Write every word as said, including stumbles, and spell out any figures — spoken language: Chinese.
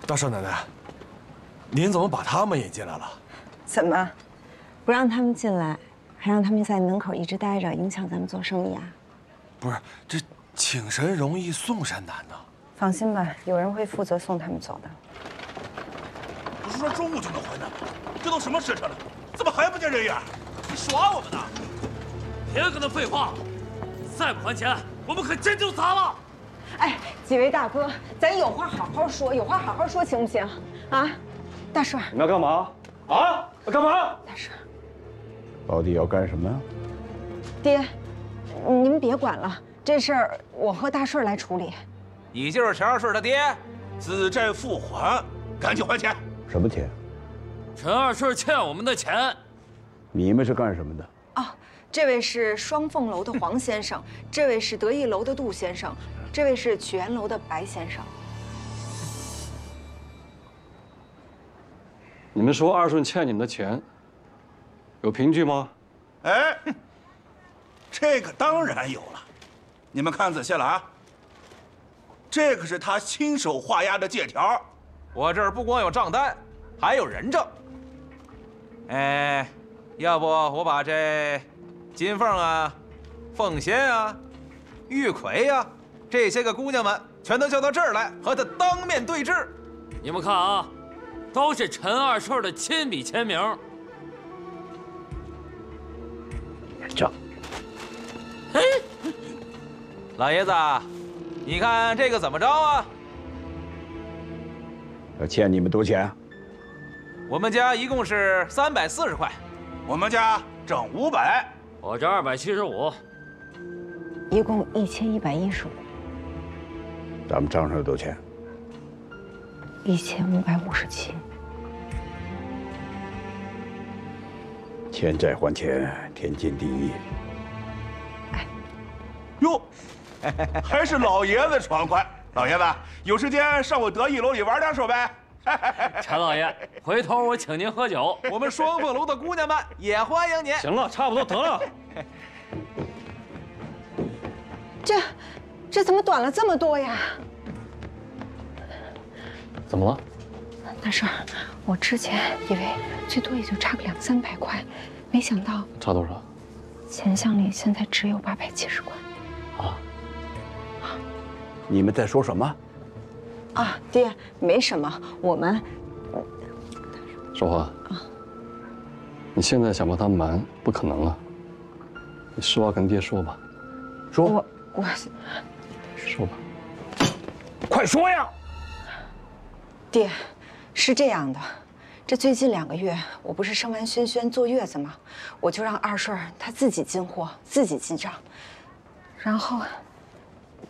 大少奶奶，您怎么把他们也进来了？ 怎么，不让他们进来，还让他们在门口一直待着，影响咱们做生意啊？ 不是，这请神容易送神难呐。 放心吧，有人会负责送他们走的。 不是说中午就能回来吗？这都什么时辰了，怎么还不见人影？你耍我们呢？ 别跟他废话，再不还钱，我们可真就砸了。 哎，几位大哥，咱有话好好说，有话好好说，行不行？啊，大顺， 你们要干嘛？啊，要干嘛？ 大顺， 到底要干什么呀？ 爹，你们别管了，这事儿我和大顺来处理。 你就是陈二顺他爹，资债付还，赶紧还钱！ 什么钱？ 陈二顺欠我们的钱。 你们是干什么的？ 哦，这位是双凤楼的黄先生，这位是德义楼的杜先生，这位是曲园楼的白先生。 你们说二顺欠你们的钱，有凭据吗？ 哎，这个当然有了，你们看仔细了啊。这可是他亲手画押的借条，我这儿不光有账单，还有人证。哎，要不我把这金凤啊、凤仙啊、玉葵呀、啊、这些个姑娘们全都叫到这儿来，和他当面对质。 你们看啊，都是陈二顺的亲笔签名。 验证。 嘿， 老爷子，你看这个怎么着啊？ 要欠你们多少钱？ 我们家一共是三百四十块，我们家整五百， 我这二百七十五， 一共一千一百一十五， 咱们账上有多少钱？ 一千五百五十七。 欠债还钱，天经地义。 哟，还是老爷子爽快。老爷子，有时间上我德义楼里玩两手呗。 陈老爷，回头我请您喝酒。 我们双凤楼的姑娘们也欢迎您。 行了，差不多得了。 这，这怎么短了这么多呀？ 怎么了？ 大顺，我之前以为最多也就差个两三百块，没想到差多少？ 钱箱里现在只有八百七十块。 啊？ 你们在说什么？ 啊，爹，没什么，我们。 少华啊，你现在想帮他们瞒，不可能了。你实话跟爹说吧。 说。 我我。 说吧。 快说呀！ 爹，是这样的，这最近两个月我不是生完轩轩坐月子吗？我就让二顺他自己进货，自己记账，然后